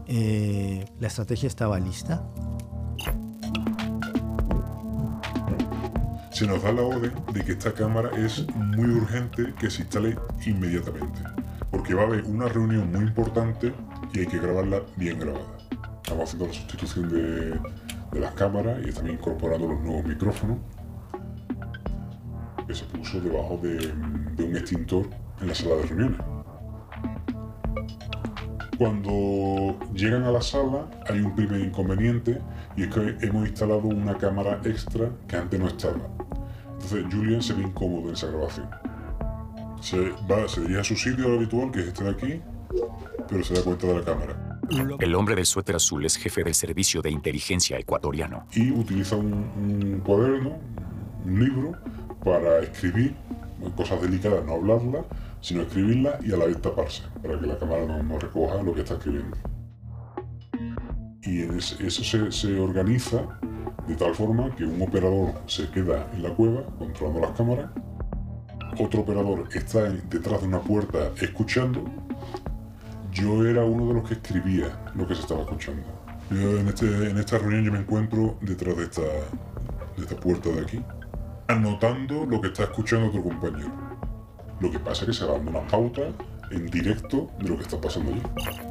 La estrategia estaba lista. Se nos da la orden de que esta cámara es muy urgente que se instale inmediatamente, porque va a haber una reunión muy importante y hay que grabarla bien grabada. Estamos haciendo la sustitución de las cámaras y están incorporando los nuevos micrófonos que se puso debajo de un extintor en la sala de reuniones. Cuando llegan a la sala hay un primer inconveniente y es que hemos instalado una cámara extra que antes no estaba. Entonces Julian se ve incómodo en esa grabación. Se dirige a su sitio habitual, que es este de aquí, pero se da cuenta de la cámara. El hombre del suéter azul es jefe del Servicio de Inteligencia ecuatoriano. Y utiliza un cuaderno, un libro, para escribir cosas delicadas, no hablarlas, sino escribirlas y a la vez taparse, para que la cámara no recoja lo que está escribiendo. Y eso se organiza de tal forma que un operador se queda en la cueva controlando las cámaras, otro operador está detrás de una puerta escuchando. Yo era uno de los que escribía lo que se estaba escuchando. Yo en esta reunión yo me encuentro detrás de esta puerta de aquí, anotando lo que está escuchando otro compañero. Lo que pasa es que se va dando una pauta en directo de lo que está pasando allí.